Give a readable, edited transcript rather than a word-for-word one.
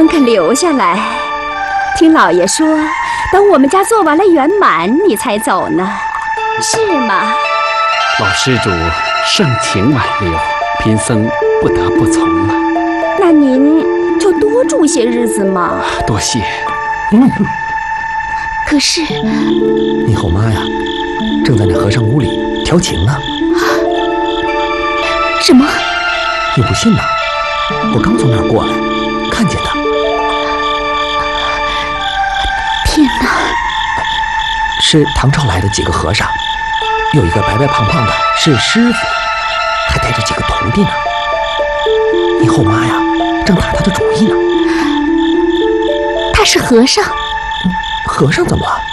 真肯留下来。听老爷说，等我们家做完了圆满，你才走呢，是吗？ 老施主盛情挽留，贫僧不得不从了。 那您就多住些日子嘛。 多谢。 可是你后妈呀，正在那和尚屋里调情呢。 什么？ 你不信呐？我刚从那儿过来，看见的。 天哪！ 是唐朝来的几个和尚，有一个白白胖胖的，是师傅，还带着几个徒弟呢。你后妈呀，正打他的主意呢。 他是和尚？ 和尚怎么了？